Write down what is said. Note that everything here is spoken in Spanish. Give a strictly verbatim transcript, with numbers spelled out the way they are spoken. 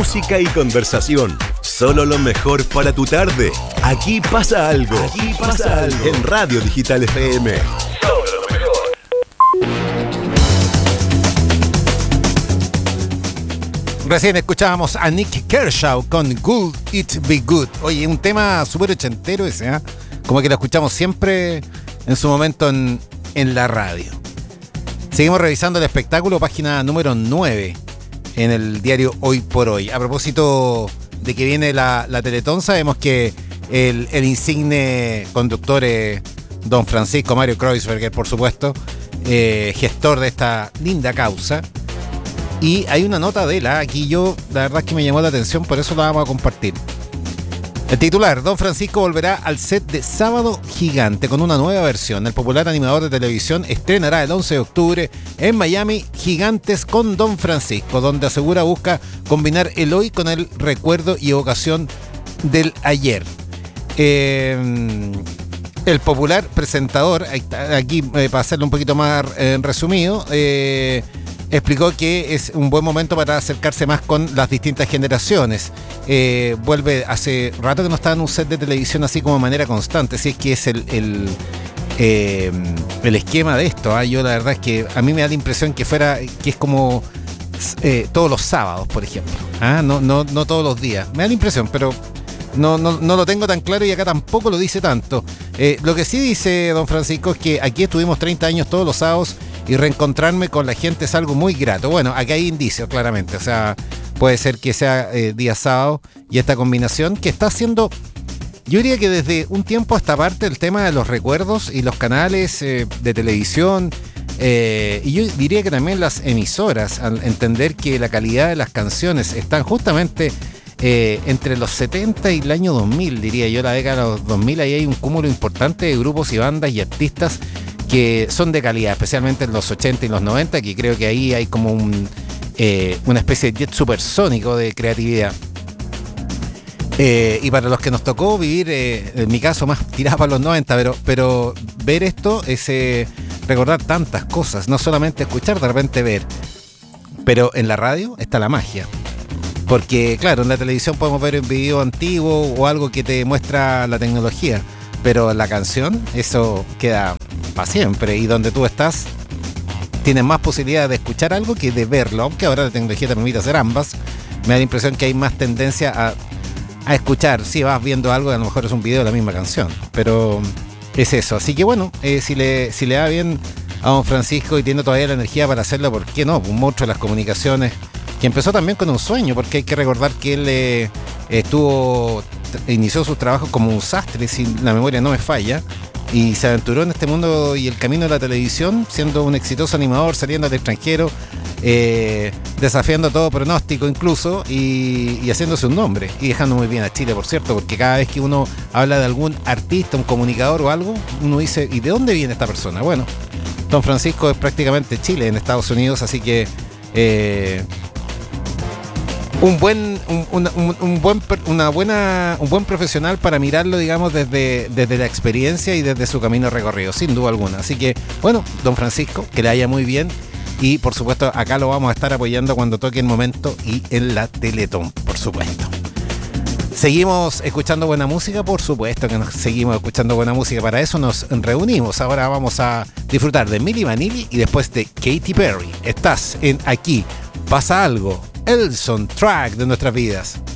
música y conversación. Solo lo mejor para tu tarde. Aquí pasa algo. Aquí pasa algo. En Radio Digital F M. Solo lo mejor. Recién escuchábamos a Nick Kershaw con Good It Be Good. Oye, un tema súper ochentero ese, ¿eh? Como que lo escuchamos siempre en su momento en, en la radio. Seguimos revisando el espectáculo, página número nueve en el diario Hoy por Hoy. A propósito de que viene la, la Teletón, sabemos que el, el insigne conductor eh, don Francisco Mario Kreuzberger, por supuesto, eh, gestor de esta linda causa. Y hay una nota de él, ¿eh? Aquí yo, la verdad es que me llamó la atención, por eso la vamos a compartir. El titular: Don Francisco volverá al set de Sábado Gigante con una nueva versión. El popular animador de televisión estrenará el once de octubre en Miami Gigantes con Don Francisco, donde asegura busca combinar el hoy con el recuerdo y evocación del ayer. Eh, el popular presentador, aquí eh, para hacerlo un poquito más eh, resumido, eh, explicó que es un buen momento para acercarse más con las distintas generaciones. Eh, vuelve, hace rato que no estaba en un set de televisión así como de manera constante, si es que es el, el, eh, el esquema de esto. ¿eh? Yo la verdad es que a mí me da la impresión que fuera, que es como eh, todos los sábados, por ejemplo. ¿eh? No, no, no todos los días. Me da la impresión, pero no, no, no lo tengo tan claro y acá tampoco lo dice tanto. Eh, lo que sí dice don Francisco es que aquí estuvimos treinta años todos los sábados y reencontrarme con la gente es algo muy grato. Bueno, aquí hay indicios claramente, o sea, puede ser que sea eh, día sábado y esta combinación que está haciendo, yo diría que desde un tiempo a esta parte, el tema de los recuerdos y los canales eh, de televisión eh, y yo diría que también las emisoras, al entender que la calidad de las canciones están justamente eh, entre los setenta y el año dos mil, diría yo, la década de los dos mil, ahí hay un cúmulo importante de grupos y bandas y artistas que son de calidad, especialmente en los ochenta y los noventa, que creo que ahí hay como un, eh, una especie de jet supersónico de creatividad. Eh, y para los que nos tocó vivir, eh, en mi caso más tirado para los noventa, pero, pero ver esto es eh, recordar tantas cosas, no solamente escuchar, de repente ver. Pero en la radio está la magia. Porque claro, en la televisión podemos ver un video antiguo o algo que te muestra la tecnología, pero la canción, eso queda para siempre, y donde tú estás tienes más posibilidad de escuchar algo que de verlo, aunque ahora la tecnología te permite hacer ambas. Me da la impresión que hay más tendencia a, a escuchar, si vas viendo algo, a lo mejor es un video de la misma canción, pero es eso. Así que bueno, eh, si le si le da bien a don Francisco y tiene todavía la energía para hacerlo, ¿por qué no? Un monstruo de las comunicaciones, que empezó también con un sueño, porque hay que recordar que él eh, estuvo inició sus trabajos como un sastre, si la memoria no me falla, y se aventuró en este mundo y el camino de la televisión, siendo un exitoso animador, saliendo al extranjero, eh, desafiando todo pronóstico incluso, y, y haciéndose un nombre, y dejando muy bien a Chile, por cierto, porque cada vez que uno habla de algún artista, un comunicador o algo, uno dice, ¿y de dónde viene esta persona? Bueno, don Francisco es prácticamente Chile en Estados Unidos, así que eh, un buen un, un, un, un buen una buena un buen profesional para mirarlo, digamos, desde, desde la experiencia y desde su camino recorrido, sin duda alguna. Así que bueno, don Francisco, que le vaya muy bien, y por supuesto acá lo vamos a estar apoyando cuando toque el momento y en la Teletón, por supuesto. Seguimos escuchando buena música, por supuesto que nos seguimos escuchando buena música, para eso nos reunimos. Ahora vamos a disfrutar de Milli Vanilli y después de Katy Perry. Estás en Aquí Pasa Algo, el soundtrack de nuestras vidas.